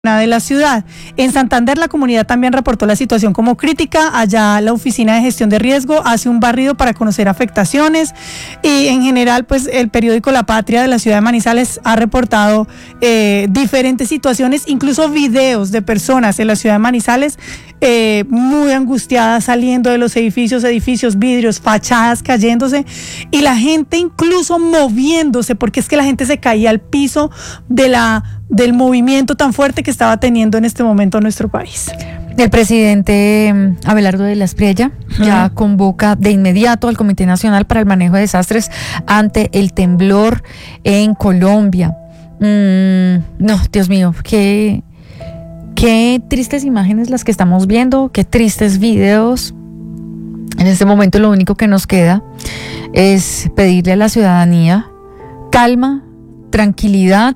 de la ciudad. En Santander la comunidad también reportó la situación como crítica. Allá la Oficina de Gestión de Riesgo hace un barrido para conocer afectaciones y en general pues el periódico La Patria de la ciudad de Manizales ha reportado diferentes situaciones, incluso videos de personas en la ciudad de Manizales muy angustiadas saliendo de los edificios, vidrios, fachadas cayéndose y la gente incluso moviéndose porque es que la gente se caía al piso del movimiento tan fuerte que estaba teniendo en este momento nuestro país. El presidente Abelardo de la Espriella ya convoca de inmediato al Comité Nacional para el Manejo de Desastres ante el temblor en Colombia. No, Dios mío, qué tristes imágenes las que estamos viendo, qué tristes videos. En este momento lo único que nos queda es pedirle a la ciudadanía calma, tranquilidad.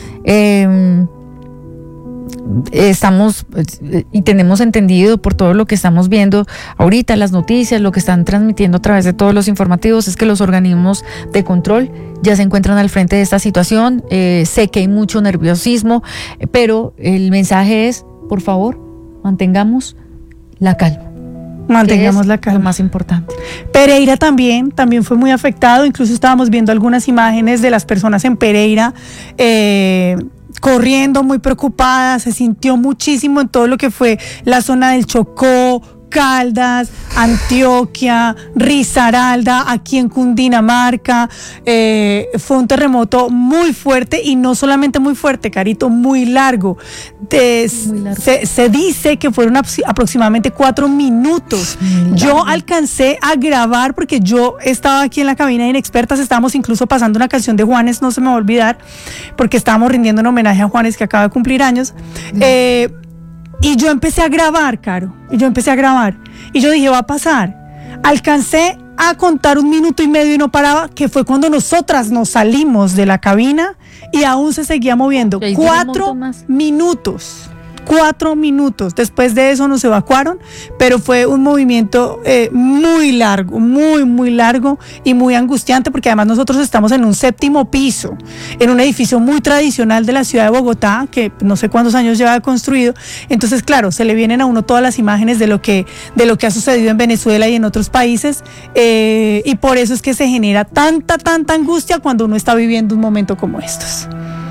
Estamos y tenemos entendido por todo lo que estamos viendo ahorita, las noticias, lo que están transmitiendo a través de todos los informativos, es que los organismos de control ya se encuentran al frente de esta situación. Sé que hay mucho nerviosismo, pero el mensaje es, por favor, mantengamos la calma. Mantengamos la calma. Lo más importante. Pereira también fue muy afectado, incluso estábamos viendo algunas imágenes de las personas en Pereira corriendo muy preocupadas, se sintió muchísimo en todo lo que fue la zona del Chocó, Caldas, Antioquia, Risaralda, aquí en Cundinamarca. Fue un terremoto muy fuerte y no solamente muy fuerte, Carito, muy largo. Se dice que fueron aproximadamente 4 minutos. Yo alcancé a grabar porque yo estaba aquí en la cabina de Inexpertas, estábamos incluso pasando una canción de Juanes, no se me va a olvidar, porque estábamos rindiendo un homenaje a Juanes que acaba de cumplir años. Y yo empecé a grabar, Caro, y yo dije, va a pasar. Alcancé a contar 1 minuto y medio y no paraba, que fue cuando nosotras nos salimos de la cabina y aún se seguía moviendo. 4 minutos. 4 minutos. Después de eso nos evacuaron, pero fue un movimiento muy largo, muy largo y muy angustiante, porque además nosotros estamos en un 7º piso, en un edificio muy tradicional de la ciudad de Bogotá, que no sé cuántos años lleva construido. Entonces, claro, se le vienen a uno todas las imágenes de lo que ha sucedido en Venezuela y en otros países, y por eso es que se genera tanta angustia cuando uno está viviendo un momento como estos.